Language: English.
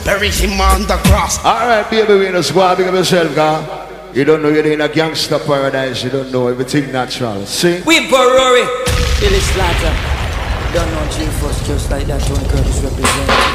bury him on the cross. Alright, baby, we just go and pick up yourself, girl. You don't know you're in a gangster paradise. You don't know everything natural. See? We Rory, Billy Slaughter. Don't know G-Force just like that. Tony Curtis represents.